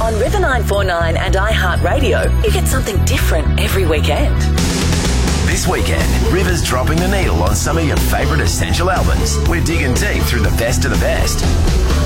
On River 949 and iHeartRadio, you get something different every weekend. This weekend, River's dropping the needle on some of your favourite essential albums. We're digging deep through the best of the best.